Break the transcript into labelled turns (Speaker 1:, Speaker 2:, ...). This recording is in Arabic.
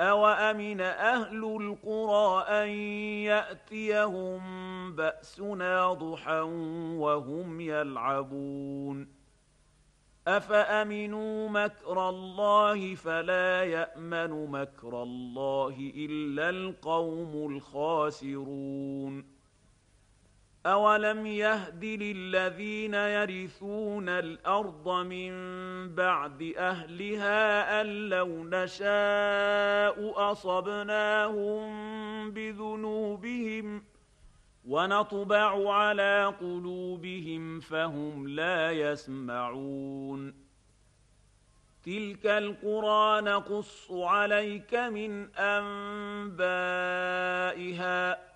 Speaker 1: أَوَأَمِنَ أَهْلُ الْقُرَىٰ أَن يَأْتِيَهُم بَأْسُنَا ضُحًى وَهُمْ يَلْعَبُونَ أَفَأَمِنُوا مَكْرَ اللَّهِ فَلَا يَأْمَنُ مَكْرَ اللَّهِ إِلَّا الْقَوْمُ الْخَاسِرُونَ أَوَلَمْ يَهْدِ لِلَّذِينَ يَرِثُونَ الْأَرْضَ مِن بَعْدِ أَهْلِهَا أَن لَّوْ نَشَاءُ أَصَبْنَاهُم بِذُنُوبِهِمْ وَنَطْبَعُ عَلَىٰ قُلُوبِهِمْ فَهُمْ لَا يَسْمَعُونَ تِلْكَ الْقُرَىٰ نَقُصُّ عَلَيْكَ مِنْ أَنبَائِهَا